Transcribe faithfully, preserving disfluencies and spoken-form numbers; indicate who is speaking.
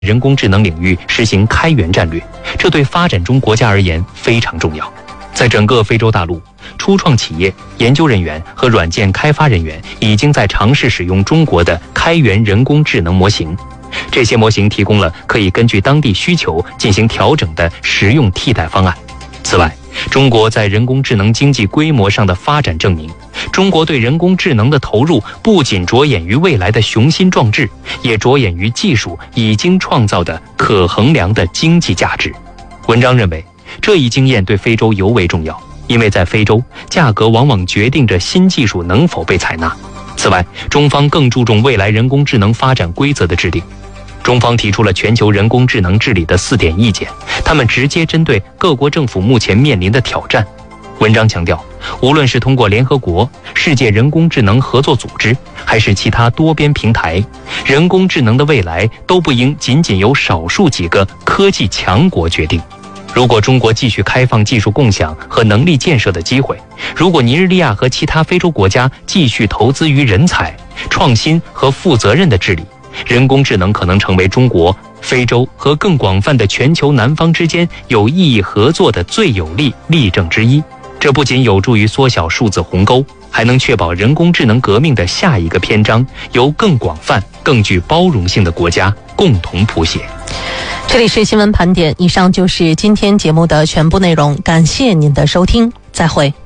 Speaker 1: 人工智能领域实行开源战略，这对发展中国家而言非常重要。在整个非洲大陆，初创企业、研究人员和软件开发人员已经在尝试使用中国的开源人工智能模型。这些模型提供了可以根据当地需求进行调整的实用替代方案。此外，中国在人工智能经济规模上的发展证明，中国对人工智能的投入不仅着眼于未来的雄心壮志，也着眼于技术已经创造的可衡量的经济价值。文章认为，这一经验对非洲尤为重要，因为在非洲，价格往往决定着新技术能否被采纳。此外，中方更注重未来人工智能发展规则的制定。中方提出了全球人工智能治理的四点意见，他们直接针对各国政府目前面临的挑战。文章强调，无论是通过联合国、世界人工智能合作组织，还是其他多边平台，人工智能的未来都不应仅仅由少数几个科技强国决定。如果中国继续开放技术共享和能力建设的机会，如果尼日利亚和其他非洲国家继续投资于人才、创新和负责任的治理，人工智能可能成为中国、非洲和更广泛的全球南方之间有意义合作的最有力例证之一。这不仅有助于缩小数字鸿沟，还能确保人工智能革命的下一个篇章由更广泛、更具包容性的国家共同谱写。
Speaker 2: 这里是新闻盘点，以上就是今天节目的全部内容，感谢您的收听，再会。